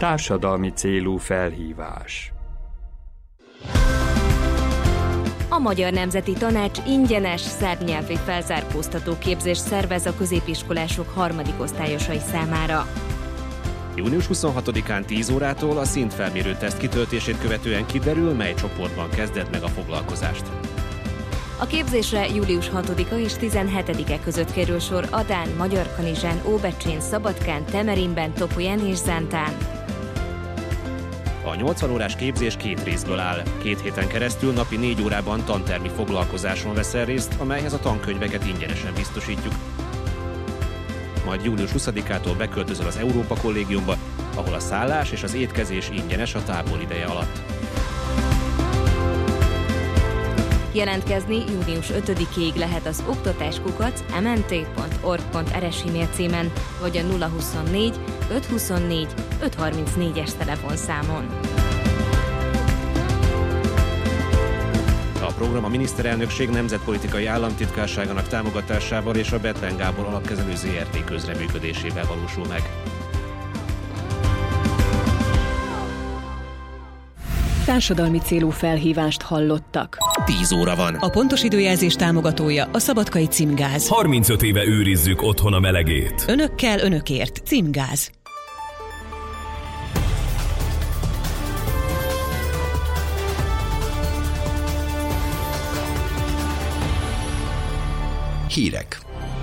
Társadalmi célú felhívás. A Magyar Nemzeti Tanács ingyenes szerbnyelvi felzárkóztató képzést szervez a középiskolások harmadikosztályosai számára. Június 26-án 10 órától a szintfelmérő teszt kitöltését követően kiderül, mely csoportban kezdett meg a foglalkozást. A képzésre július 6-a és 17-e között kerül sor Adán, Magyarkanizsán, Óbecsén, Szabadkán, Temerinben, Topolyán és Zántán. A 80 órás képzés 2 részből áll. 2 héten keresztül napi 4 órában tantermi foglalkozáson veszel részt, amelyhez a tankönyveket ingyenesen biztosítjuk. Majd július 20-ától beköltözöl az Európa Kollégiumba, ahol a szállás és az étkezés ingyenes a tábor ideje alatt. Jelentkezni június 5-ig lehet az oktatáskukac.mnt.org.rs e-mail címen, vagy a 024 524 534-es telefonszámon. A program a miniszterelnökség nemzetpolitikai államtitkárságának támogatásával és a Bethlen Gábor alapkezelő ZRT közreműködésével valósul meg. Társadalmi célú felhívást hallottak. 10 óra van. A pontos időjelzés támogatója a Szabadkai Címgáz. 35 éve őrizzük otthon a melegét. Önökkel, önökért. Címgáz. Hírek.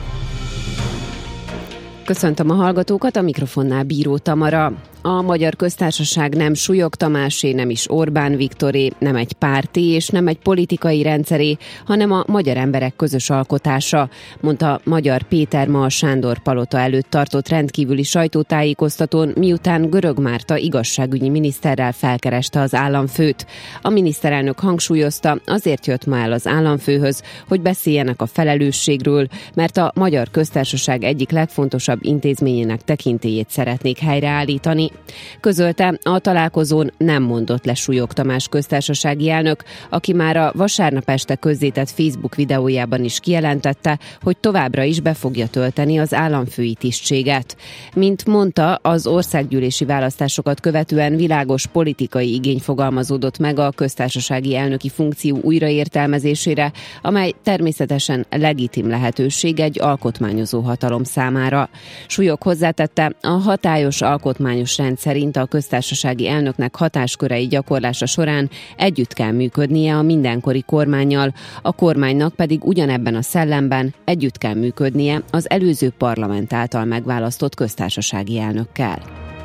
Köszöntöm a hallgatókat, a mikrofonnál Bíró Tamara. A Magyar Köztársaság nem Súlyog Tamásé, nem is Orbán Viktoré, nem egy párti és nem egy politikai rendszeré, hanem a magyar emberek közös alkotása, mondta Magyar Péter ma a Sándor palota előtt tartott rendkívüli sajtótájékoztatón, miután Görög Márta igazságügyi miniszterrel felkereste az államfőt. A miniszterelnök hangsúlyozta, azért jött ma el az államfőhöz, hogy beszéljenek a felelősségről, mert a Magyar Köztársaság egyik legfontosabb intézményének tekintélyét szeretnék helyreállítani. Közölte, a találkozón nem mondott le Súlyog Tamás köztársasági elnök, aki már a vasárnap este közzétett Facebook videójában is kijelentette, hogy továbbra is be fogja tölteni az államfői tisztséget. Mint mondta, az országgyűlési választásokat követően világos politikai igény fogalmazódott meg a köztársasági elnöki funkció újraértelmezésére, amely természetesen legitim lehetőség egy alkotmányozó hatalom számára. Súlyog hozzátette, a hatályos alkotmányos rend szerint a köztársasági elnöknek hatáskörei gyakorlása során együtt kell működnie a mindenkori kormánnyal, a kormánynak pedig ugyanebben a szellemben együtt kell működnie az előző parlament által megválasztott köztársasági elnökkel.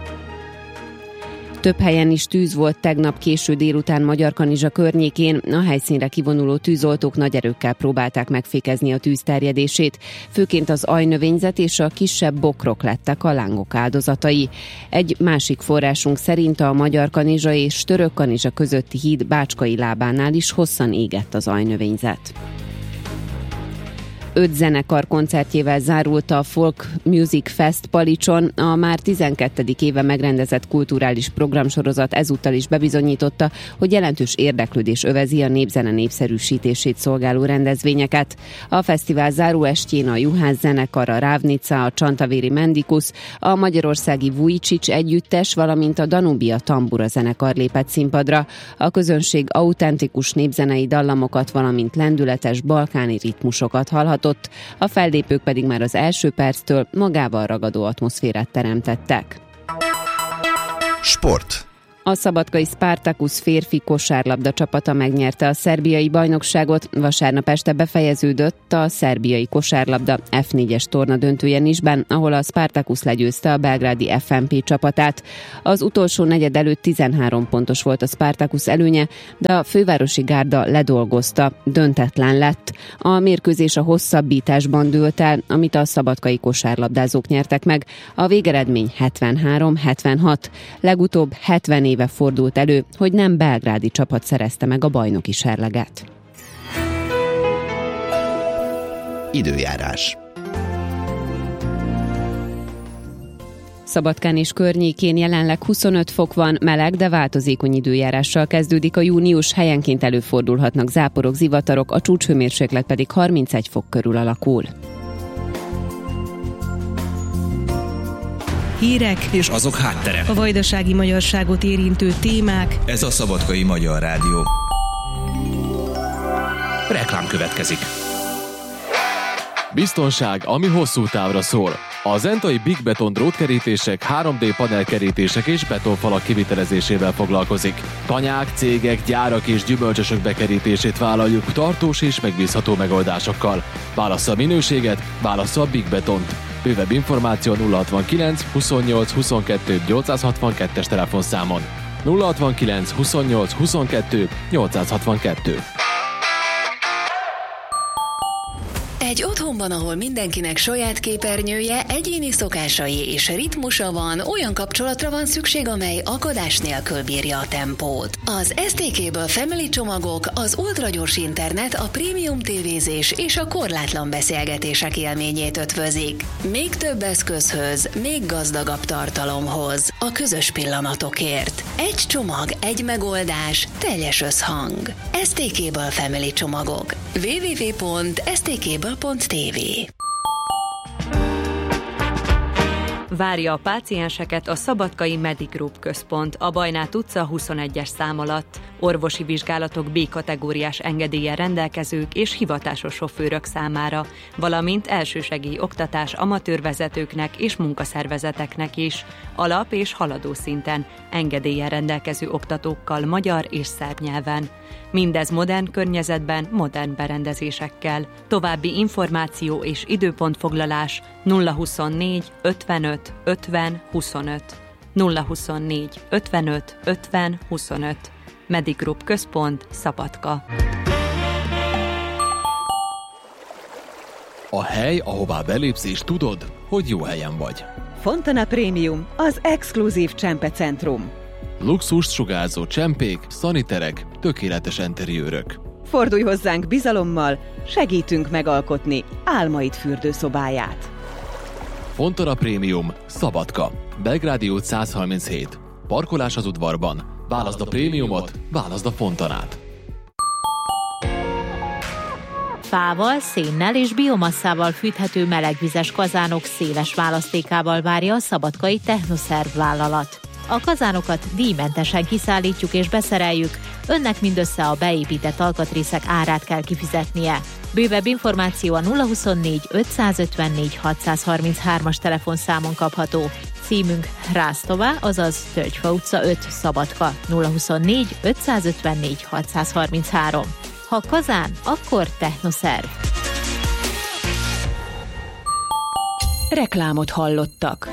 Több helyen is tűz volt tegnap késő délután Magyarkanizsa környékén. A helyszínre kivonuló tűzoltók nagy erőkkel próbálták megfékezni a tűz terjedését. Főként az ajnövényzet és a kisebb bokrok lettek a lángok áldozatai. Egy másik forrásunk szerint a Magyarkanizsa és Törökkanizsa közötti híd Bácskai lábánál is hosszan égett az ajnövényzet. 5 zenekar koncertjével zárult a Folk Music Fest Palicson. A már 12. éve megrendezett kulturális programsorozat ezúttal is bebizonyította, hogy jelentős érdeklődés övezi a népzene népszerűsítését szolgáló rendezvényeket. A fesztivál záróestjén a Juhász zenekar, a Rávnica, a Csantavéri Mendikusz, a magyarországi Vujicic együttes, valamint a Danubia tambura zenekar lépett színpadra. A közönség autentikus népzenei dallamokat, valamint lendületes balkáni ritmusokat hallhat. A fellépők pedig már az első perctől magával ragadó atmoszférát teremtettek. Sport. A szabadkai Spartacus férfi kosárlabda csapata megnyerte a szerbiai bajnokságot. Vasárnap este befejeződött a szerbiai kosárlabda F4-es torna döntője Niszben, ahol a Spartacus legyőzte a belgrádi FNP csapatát. Az utolsó negyed előtt 13 pontos volt a Spartacus előnye, de a fővárosi gárda ledolgozta, döntetlen lett. A mérkőzés a hosszabbításban dőlt el, amit a szabadkai kosárlabdázók nyertek meg. A végeredmény 73-76. Legutóbb 70 éve fordult elő, hogy nem belgrádi csapat szerezte meg a bajnoki serleget. Időjárás. Szabadkán és környékén jelenleg 25 fok van, meleg, de változékony időjárással kezdődik a június, helyenként előfordulhatnak záporok, zivatarok, a csúcshőmérséklet pedig 31 fok körül alakul. hírek és azok háttere. A vajdasági magyarságot érintő témák. Ez a Szabadkai Magyar Rádió. Reklám következik. Biztonság, ami hosszú távra szól. A zentai Big Beton drótkerítések, 3D panelkerítések és betonfalak kivitelezésével foglalkozik. Tanyák, cégek, gyárak és gyümölcsösök bekerítését vállaljuk tartós és megbízható megoldásokkal. Válassza a minőséget, válassza a Big Betont. Bővebb információ 069 28 22 862-es telefonszámon. 069 28 22 862. Egy otthonban, ahol mindenkinek saját képernyője, egyéni szokásai és ritmusa van, olyan kapcsolatra van szükség, amely akadás nélkül bírja a tempót. Az STK-ből Family csomagok, az ultragyors internet, a prémium tévézés és a korlátlan beszélgetések élményét ötvözik. Még több eszközhöz, még gazdagabb tartalomhoz, a közös pillanatokért. Egy csomag, egy megoldás, teljes összhang. STK-ből Family csomagok. www.stkből.tv. Várja a pácienseket a Szabadkai Medigroup központ a Bajnát utca 21-es szám alatt. Orvosi vizsgálatok B-kategóriás engedéllyel rendelkezők és hivatásos sofőrök számára, valamint elsősegély oktatás amatőrvezetőknek és munkaszervezeteknek is, alap- és haladó szinten, engedéllyel rendelkező oktatókkal magyar és szerb nyelven. Mindez modern környezetben, modern berendezésekkel. További információ és időpontfoglalás 024 55 50 25. 024 55 50 25. Medigroup központ, Szabadka. A hely, ahová belépsz és tudod, hogy jó helyen vagy. Fontana Premium, az exkluzív csempecentrum. Luxust sugárzó csempék, szaniterek, tökéletes enteriőrök. Fordulj hozzánk bizalommal, segítünk megalkotni álmaid fürdőszobáját. Fontana Premium, Szabadka, Belgrádi út 137. Parkolás az udvarban. Válaszd a prémiumot, válaszd a Fontanát. Fával, szénnel és biomasszával fűthető melegvizes kazánok széles választékával várja a szabadkai Technoszerv vállalat. A kazánokat díjmentesen kiszállítjuk és beszereljük, önnek mindössze a beépített alkatrészek árát kell kifizetnie. Bővebb információ a 024 554 633-as telefonszámon kapható. Címünk Rásztová, azaz Tölgyfa utca 5, Szabadka, 024 554 633. Ha kazán, akkor Technoszerv. Reklámot hallottak.